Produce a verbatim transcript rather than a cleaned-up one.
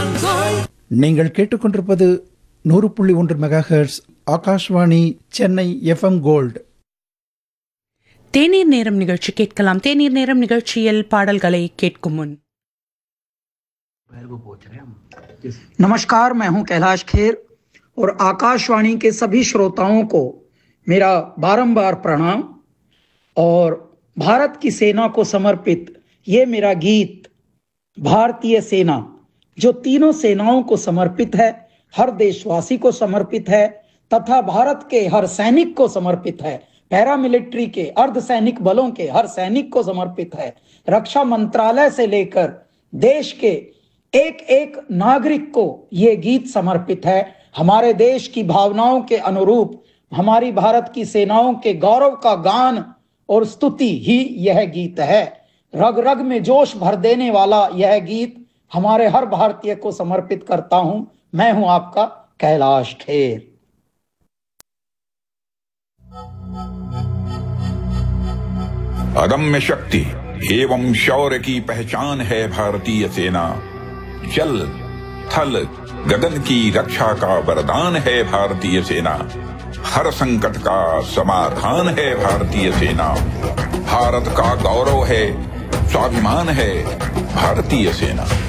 நீங்கள் கேட்டுக்கொண்டிருப்பது நூறு புள்ளி ஒன்று mega hertz Akashvani Chennai FM gold. தேநீர் நேரம் நிகழ்ச்சி கேட்கலாம். தேநீர் நேரம் நிகழ்ச்சியில் பாடல்களை கேட்கும் முன் नमस्कार, मैं हूं कैलाश खेर और आकाशवाणी के सभी श्रोताओं को मेरा बारंबार प्रणाम। और भारत की सेना को समर्पित ये मेरा गीत भारतीय सेना, जो तीनों सेनाओं को समर्पित है, हर देशवासी को समर्पित है तथा भारत के हर सैनिक को समर्पित है, पैरामिलिट्री के अर्धसैनिक बलों के हर सैनिक को समर्पित है, रक्षा मंत्रालय से लेकर देश के एक एक नागरिक को ये गीत समर्पित है। हमारे देश की भावनाओं के अनुरूप हमारी भारत की सेनाओं के गौरव का गान और स्तुति ही यह गीत है। रग रग में जोश भर देने वाला यह गीत हमारे हर भारतीय को समर्पित करता हूं। मैं हूं आपका कैलाश खेर। अदम्य शक्ति एवं शौर्य की पहचान है भारतीय सेना। जल थल गगन की रक्षा का वरदान है भारतीय सेना। हर संकट का समाधान है भारतीय सेना। भारत का गौरव है, स्वाभिमान है भारतीय सेना।